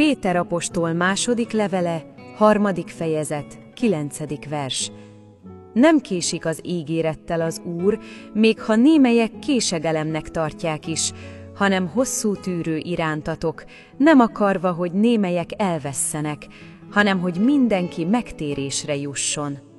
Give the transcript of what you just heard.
Péter apostol második levele, 3. fejezet, 9. vers. Nem késik az ígérettel az Úr, még ha némelyek késegelemnek tartják is, hanem hosszú tűrő irántatok, nem akarva, hogy némelyek elvesszenek, hanem hogy mindenki megtérésre jusson.